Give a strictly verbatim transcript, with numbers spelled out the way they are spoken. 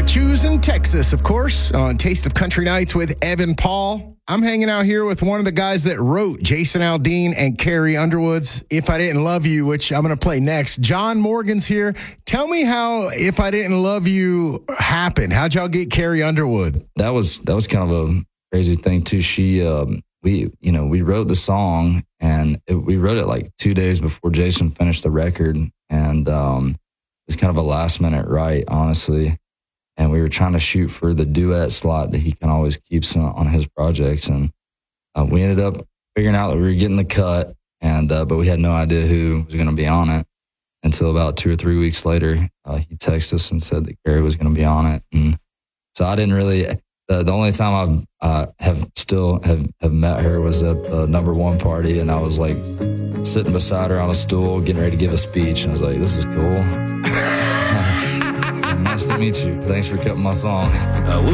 with Choosing Texas, of course, on Taste of Country Nights with Evan Paul. I'm hanging out here with one of the guys that wrote Jason Aldean and Carrie Underwood's If I Didn't Love You, which I'm going to play next. John Morgan's here. Tell me how If I Didn't Love You happened. How'd y'all get Carrie Underwood? That was that was kind of a crazy thing, too. She, um, we, you know, we wrote the song, and it, we wrote it like two days before Jason finished the record, and um, it was kind of a last-minute write, honestly. And we were trying to shoot for the duet slot that he can always keeps on, on his projects. And uh, we ended up figuring out that we were getting the cut, and uh, but we had no idea who was going to be on it until about two or three weeks later. Uh, he texted us and said that Carrie was going to be on it. And so I didn't really, the, the only time I uh, have still have, have met her was at the number one party. And I was like sitting beside her on a stool, getting ready to give a speech. And I was like, this is cool. Nice to meet you. Thanks for cutting my song. Uh,